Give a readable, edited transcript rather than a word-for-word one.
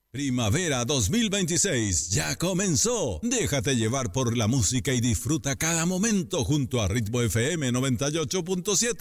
Primavera 2026 ya comenzó. Déjate llevar por la música y disfruta cada momento junto a Ritmo FM 98.7.